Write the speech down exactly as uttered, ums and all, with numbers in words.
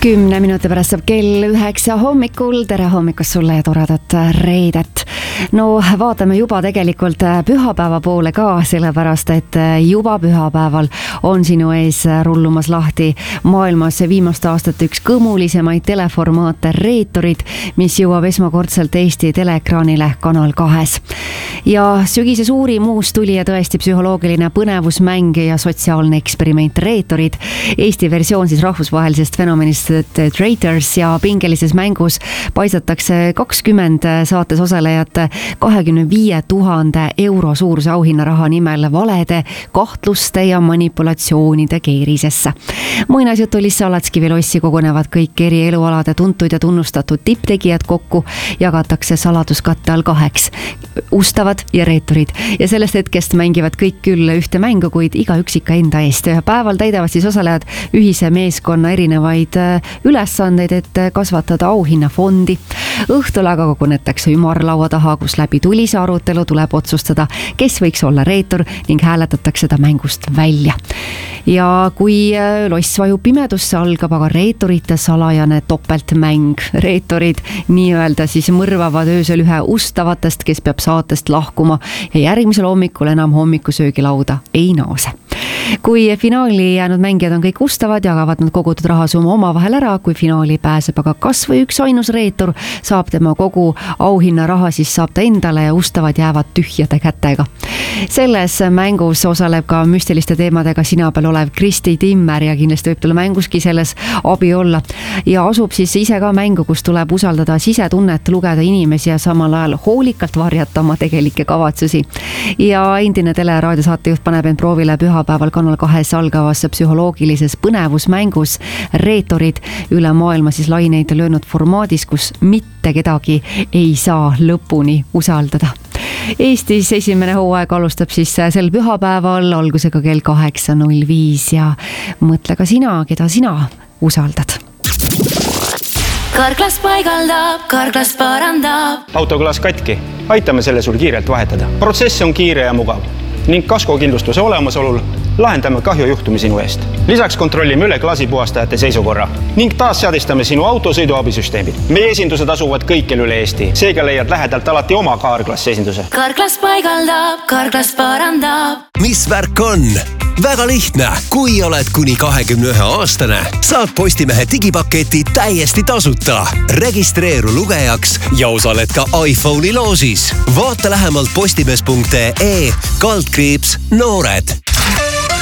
Kümne minuti pärast saab kell üheksa hommikul. Tere hommikust sulle ja toredat reedet. No vaatame juba tegelikult pühapäeva poole ka, sellepärast et juba pühapäeval on sinu ees rullumas lahti maailmas viimaste aastate üks kõmulisemaid teleformaate Reeturid, mis jõuab esmakordselt Eesti teleekraanile Kanal kahes. Ja sügise suurim uus tuli ja tõesti psühholoogiline põnevusmäng ja sotsiaalne eksperiment Reeturid. Eesti versioon siis rahvusvahelisest fenomenist Traitors ja pingelises mängus paisatakse kakskümmend saates osalejat kahekümne viie tuhande euro suuruse auhinnaraha nimel valede, kahtluste ja manipulatsioonide keerisesse. Muinasjutu Lissa Alatskivi-Lossi kogunevad kõik eri elualade tuntud ja tunnustatud tipptegijad kokku, jagatakse saladuskatte all kaheks. Ustavad ja reeturid. Ja sellest hetkest mängivad kõik küll ühte mängu, kuid iga üksika enda eest. Ühe päeval täidavad siis osalejad ühise meeskonna erinevaid ülesandeid, et kasvatada auhinnafondi. Õhtul aga kogunetakse ümarlaua taha, kus läbi tulise arutelu tuleb otsustada, kes võiks olla reetur ning hääletatakse ta mängust välja. Ja kui loss vajub pimedusse, algab aga reeturite salajane topeltmäng. Reeturid nii-öelda siis mõrvavad öösel ühe ustavatest, kes peab saatest lahkuma ja järgmisel hommikul enam hommikusöögilauda ei naase. Kui finaali jäänud mängijad on kõik ustavad, jagavad nad kogutud rahasumma omavahel ära. Kui finaali pääseb aga kas või üks ainus reetur, saab tema kogu auhinna raha, siis saab ta endale ja ustavad jäävad tühjade kätega. Selles mängus osaleb ka müstiliste teemadega sina peal olev Kristi Timmer ja kindlasti võib tulla mänguski selles abi olla. Ja asub siis ise ka mängu, kus tuleb usaldada sisetunnet, lugeda inimesi ja samal ajal hoolikalt varjata oma tegelikke kavatsusi. Ja endine tele- ja raadiosaatejuht paneb end proovile pühapäeval Kanal kahes algavas psühholoogilises põnevusmängus Reeturid üle maailma siis laineid löönud formaadis, kus mitte kedagi ei saa lõpuni usaldada. Eestis esimene hooaeg alustab siis sel pühapäeval algusega kell kaheksa null viis ja mõtle ka sina, keda sina usaldad. Karklas paigaldab, Karklas parandab. Autoklaas katki. Aitame selle sul kiirelt vahetada. Protsess on kiire ja mugav ning kaskokindlustuse olemasolul lahendame kahjujuhtumi sinu eest. Lisaks kontrollime üle klaasipuhastajate seisukorra ning taas seadistame sinu auto sõiduabisüsteemid. Meie esindused asuvad kõikjal üle Eesti. Seega leiad lähedalt alati oma Karklassi esinduse. Karklas paigaldab, Karklas parandab. Mis värk on? Väga lihtne. Kui oled kuni kahekümne ühe aastane, saad Postimehe digipaketi täiesti tasuta. Registreeru lugejaks ja osaled ka iPhone'i loosis. Vaata lähemalt postimees punkt ee kaldkriips noored.